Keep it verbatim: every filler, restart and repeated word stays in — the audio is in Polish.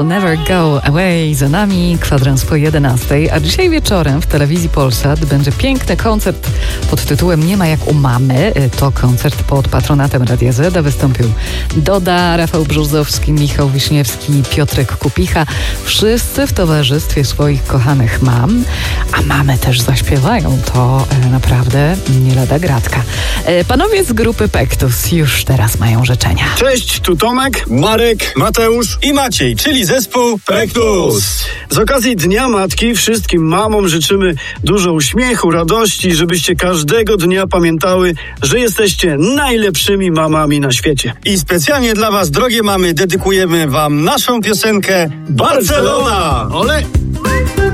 I'll Never Go Away za nami, kwadrans po jedenastej, a dzisiaj wieczorem w telewizji Polsat będzie piękny koncert pod tytułem Nie ma jak u mamy. To koncert pod patronatem Radia Z. Wystąpił Doda, Rafał Brzozowski, Michał Wiśniewski, Piotrek Kupicha. Wszyscy w towarzystwie swoich kochanych mam, a mamy też zaśpiewają. To e, naprawdę nie lada gratka. E, panowie z grupy Pektus już teraz mają życzenia. Cześć, tu Tomek, Marek, Mateusz i Maciej, czyli zespół Pektus. Z okazji Dnia Matki wszystkim mamom życzymy dużo uśmiechu, radości, żebyście każdego dnia pamiętały, że jesteście najlepszymi mamami na świecie. I specjalnie dla was, drogie mamy, dedykujemy wam naszą piosenkę Barcelona! Ole!